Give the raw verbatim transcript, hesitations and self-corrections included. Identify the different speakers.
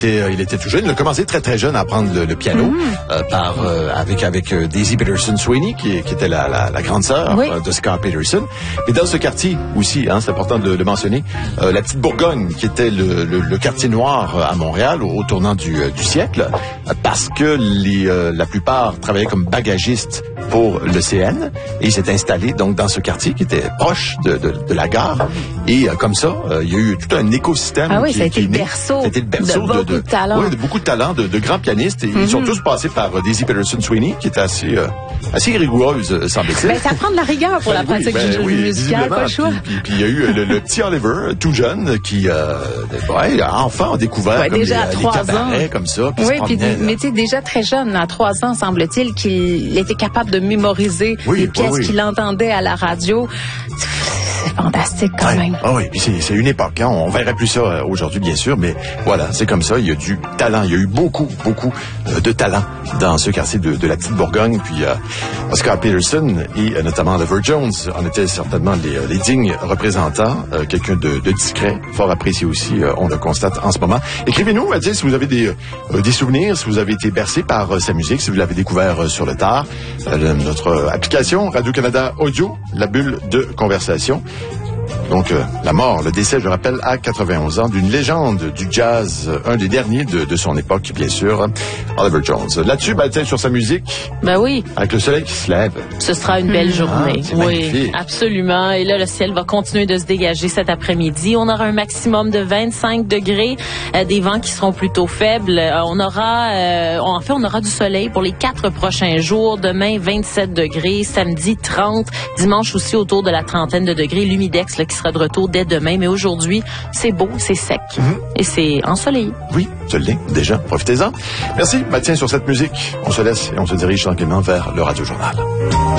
Speaker 1: Il était tout jeune. Il a commencé très très jeune à apprendre le, le piano mmh. euh, par euh, avec avec euh, Daisy Peterson Sweeney qui, qui était la, la, la grande sœur oui. euh, de Scar Peterson. Mais dans ce quartier aussi, hein, c'est important de le mentionner, euh, la petite Bourgogne qui était le, le, le quartier noir à Montréal au, au tournant du, euh, du siècle, parce que les euh, la plupart travaillaient comme bagagistes pour l'E C N et il s'est installé donc dans ce quartier qui était proche de, de, de la gare et euh, comme ça, euh, il y a eu tout un écosystème.
Speaker 2: Ah oui,
Speaker 1: qui,
Speaker 2: ça a été
Speaker 1: qui
Speaker 2: le berceau.
Speaker 1: C'était le berceau de, de,
Speaker 2: de, de talent.
Speaker 1: Oui, de beaucoup de talents, de, de grands pianistes. Et mm-hmm. Ils sont tous passés par euh, Daisy Peterson Sweeney, qui était assez, euh, assez rigoureuse, euh, semble-t-il.
Speaker 2: Ben, ça prend de la rigueur pour ben, la pratique
Speaker 1: oui, ben,
Speaker 2: du
Speaker 1: oui,
Speaker 2: musical, pas le choix.
Speaker 1: Puis, puis, puis il y a eu le, le petit Oliver, tout jeune, qui, euh, ouais, enfant, a découvert
Speaker 2: ouais,
Speaker 1: comme
Speaker 2: déjà
Speaker 1: les,
Speaker 2: à trois
Speaker 1: les cabarets,
Speaker 2: ans.
Speaker 1: comme ça. Puis
Speaker 2: oui, puis,
Speaker 1: promenait,
Speaker 2: mais tu sais, déjà très jeune, à trois ans, semble-t-il, qu'il était capable de mémoriser
Speaker 1: oui,
Speaker 2: les pièces
Speaker 1: oui, oui.
Speaker 2: qu'il entendait à la radio. C'est fantastique quand
Speaker 1: ouais.
Speaker 2: même.
Speaker 1: Ah oui, puis c'est, c'est une époque. Hein. On verrait plus ça aujourd'hui, bien sûr, mais voilà, c'est comme ça. Il y a du talent. Il y a eu beaucoup, beaucoup euh, de talent dans ce quartier de, de la petite Bourgogne. Puis euh, Oscar Peterson et euh, notamment Oliver Jones en étaient certainement les, les dignes représentants. Euh, quelqu'un de, de discret, fort apprécié aussi, euh, on le constate en ce moment. Écrivez-nous, à dire si vous avez des, euh, des souvenirs, si vous avez été bercé par euh, sa musique, si vous l'avez découvert euh, sur le tard. Euh, notre application Radio-Canada Audio, la bulle de conversation. Donc, euh, la mort, le décès, je rappelle, à quatre-vingt-onze ans, d'une légende du jazz, un des derniers de, de son époque, bien sûr, Oliver Jones. Là-dessus, ben, sur sa musique.
Speaker 3: Ben oui.
Speaker 1: Avec le soleil qui se lève.
Speaker 3: Ce sera une belle journée.
Speaker 1: Ah,
Speaker 3: oui,
Speaker 1: magnifique.
Speaker 3: Absolument. Et là, le ciel va continuer de se dégager cet après-midi. On aura un maximum de vingt-cinq degrés, euh, des vents qui seront plutôt faibles. Euh, on aura, euh, en fait, on aura du soleil pour les quatre prochains jours. Demain, vingt-sept degrés. Samedi, trente. Dimanche aussi, autour de la trentaine de degrés. L'humidex, là, qui sera de retour dès demain. Mais aujourd'hui, c'est beau, c'est sec. Mm-hmm. Et c'est ensoleillé.
Speaker 1: Oui, je l'ai déjà. Profitez-en. Merci, Mathieu, sur cette musique. On se laisse et on se dirige tranquillement vers le Radio Journal.